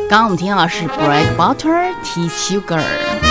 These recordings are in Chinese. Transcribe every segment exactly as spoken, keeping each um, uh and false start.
刚刚我们听到的是 bread butter tea sugar。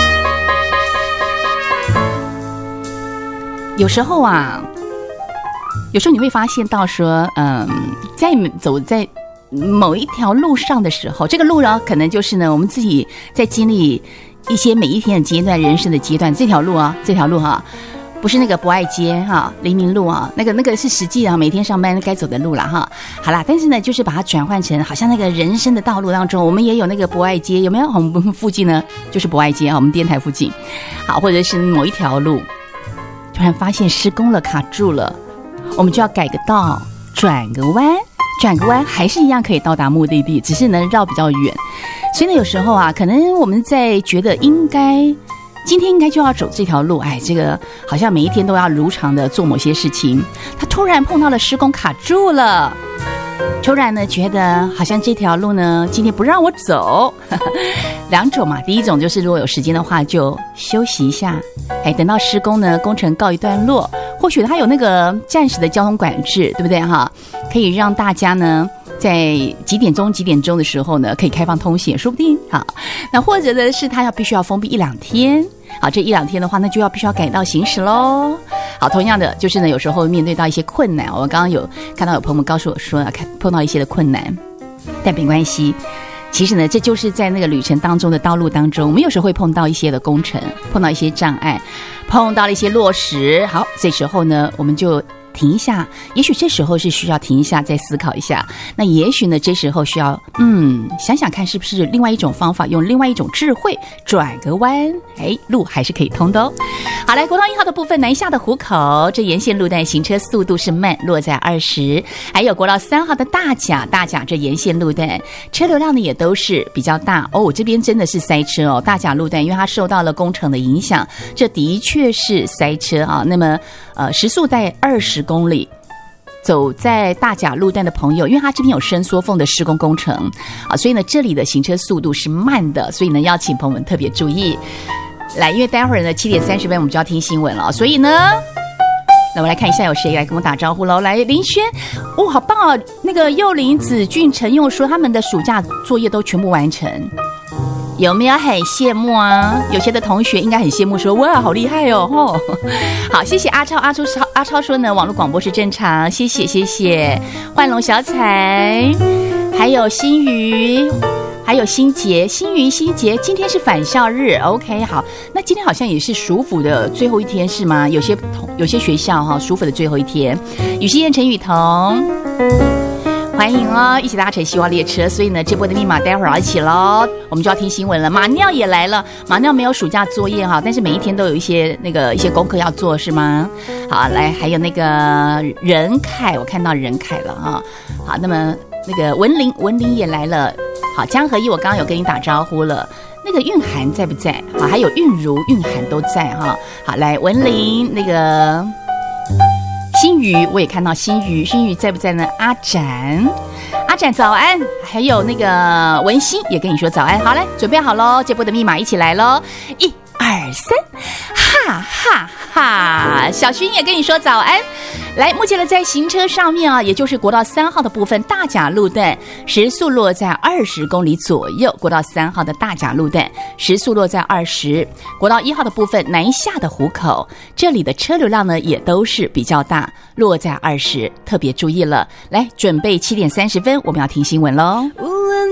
有时候啊，有时候你会发现到说，嗯，在走在某一条路上的时候，这个路呢，可能就是呢，我们自己在经历一些每一天的阶段、人生的阶段，这条路啊，这条路哈、啊。不是那个博爱街哈，黎明路啊，那个那个是实际啊，每天上班该走的路啦哈。好啦，但是呢，就是把它转换成好像那个人生的道路当中，我们也有那个博爱街，有没有？我们附近呢就是博爱街啊，我们电台附近，好，或者是某一条路，突然发现施工了，卡住了，我们就要改个道，转个弯，转个弯，还是一样可以到达目的地，只是能绕比较远。所以呢，有时候啊，可能我们在觉得应该。今天应该就要走这条路，哎，这个好像每一天都要如常的做某些事情，他突然碰到了施工卡住了，突然呢觉得好像这条路呢今天不让我走，呵呵两种嘛，第一种就是如果有时间的话就休息一下，哎，等到施工呢工程告一段落，或许它有那个暂时的交通管制，对不对哈？可以让大家呢在几点钟几点钟的时候呢可以开放通行，说不定好。那或者呢是他要必须要封闭一两天，好，这一两天的话那就要必须要改道行驶咯。好，同样的就是呢有时候面对到一些困难，我刚刚有看到有朋友们告诉我说看碰到一些的困难，但没关系，其实呢这就是在那个旅程当中的道路当中，我们有时候会碰到一些的工程，碰到一些障碍，碰到了一些落石，好，这时候呢我们就停一下，也许这时候是需要停一下再思考一下，那也许呢这时候需要嗯想想看是不是另外一种方法，用另外一种智慧转个弯，哎，路还是可以通的哦。好，来国道一号的部分，南下的湖口，这沿线路段行车速度是慢，落在二十，还有国道三号的大甲，大甲这沿线路段车流量呢也都是比较大哦，这边真的是塞车哦，大甲路段因为它受到了工程的影响，这的确是塞车啊。那么呃时速在二十公里，走在大甲路段的朋友，因为它这边有伸缩缝的施工工程啊，所以呢这里的行车速度是慢的，所以呢要请朋友们特别注意。来，因为待会儿呢七点三十分我们就要听新闻了，所以呢那我来看一下有谁来跟我打招呼喽。来，林轩，哦，好棒哦！那个幼林、子俊、陈佑说他们的暑假作业都全部完成，有没有很羡慕啊？有些的同学应该很羡慕说，哇，好厉害哦！吼，好，谢谢阿超，阿超阿超说呢，网络广播是正常，谢谢谢谢。幻龙小彩，还有新鱼。还有新杰，新云新杰，今天是返校日 ，OK， 好，那今天好像也是暑辅的最后一天是吗？有些有些学校哈，暑辅的最后一天。雨熙燕、陈雨桐，欢迎哦，一起搭乘希望列车。所以呢，这波的密码待会儿要一起喽，我们就要听新闻了。马尿也来了，马尿没有暑假作业哈，但是每一天都有一些那个一些功课要做是吗？好，来，还有那个任凯，我看到任凯了啊。好，那么那个文林，文林也来了。好，江合一我刚刚有跟你打招呼了，那个韵涵在不在？好，还有韵如、韵涵都在哈。好，来文林，那个新宇我也看到新宇，新宇在不在呢？阿展，阿展早安，还有那个文心也跟你说早安。好，来准备好喽，这波的密码一起来喽，一二三，哈哈哈！小薰也跟你说早安。来，目前呢在行车上面啊，也就是国道三号的部分，大甲路段时速落在二十公里左右。国道三号的大甲路段时速落在二十。国道一号的部分，南下的湖口，这里的车流量呢也都是比较大，落在二十，特别注意了。来，准备七点三十分，我们要听新闻喽。